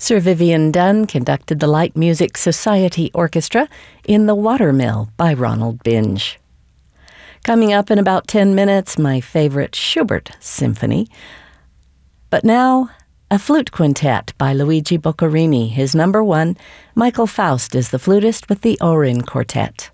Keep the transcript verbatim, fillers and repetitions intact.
Sir Vivian Dunn conducted the Light Music Society Orchestra in The Watermill by Ronald Binge. Coming up in about ten minutes, my favorite Schubert symphony. But now, a flute quintet by Luigi Boccherini, his number one. Michael Faust is the flutist with the Orin Quartet.